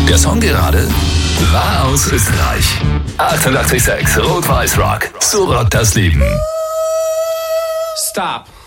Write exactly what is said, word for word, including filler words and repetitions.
Der Song gerade war aus Österreich. achtundachtzig Komma sechs Rot-Weiß Rock. So rockt das Leben. Stop.